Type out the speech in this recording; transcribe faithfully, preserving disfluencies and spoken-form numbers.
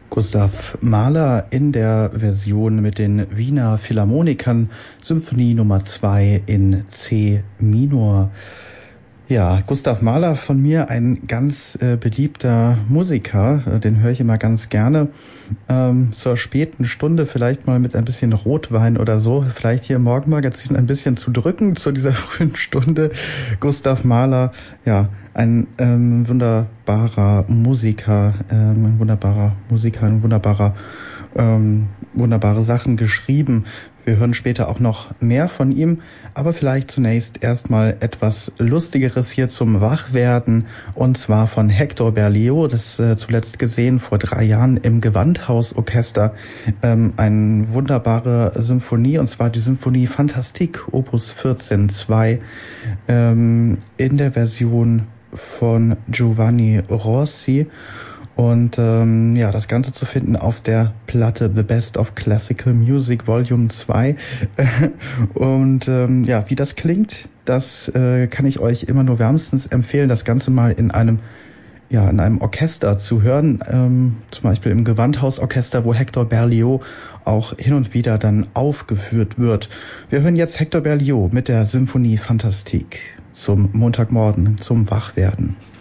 Gustav Mahler in der Version mit den Wiener Philharmonikern, Symphonie Nummer zwei in C-Minor. Ja, Gustav Mahler von mir ein ganz äh, beliebter Musiker, äh, den höre ich immer ganz gerne. Ähm, zur späten Stunde vielleicht mal mit ein bisschen Rotwein oder so, vielleicht hier im Morgenmagazin ein bisschen zu drücken zu dieser frühen Stunde. Gustav Mahler, ja, ein ähm, wunderbarer Musiker, ähm, ein wunderbarer Musiker, ein wunderbarer, ähm, wunderbare Sachen geschrieben. Wir hören später auch noch mehr von ihm, aber vielleicht zunächst erstmal etwas Lustigeres hier zum Wachwerden, und zwar von Hector Berlioz, das äh, zuletzt gesehen vor drei Jahren im Gewandhausorchester, ähm, eine wunderbare Symphonie, und zwar die Symphonie Fantastique Opus vierzehn zwei ähm, in der Version von Giovanni Rossi. Und ähm, ja, das Ganze zu finden auf der Platte The Best of Classical Music Volume zwei. Und ähm, ja, wie das klingt, das äh, kann ich euch immer nur wärmstens empfehlen, das Ganze mal in einem ja in einem Orchester zu hören, ähm, zum Beispiel im Gewandhausorchester, wo Hector Berlioz auch hin und wieder dann aufgeführt wird. Wir hören jetzt Hector Berlioz mit der Symphonie Fantastique zum Montagmorgen, zum Wachwerden.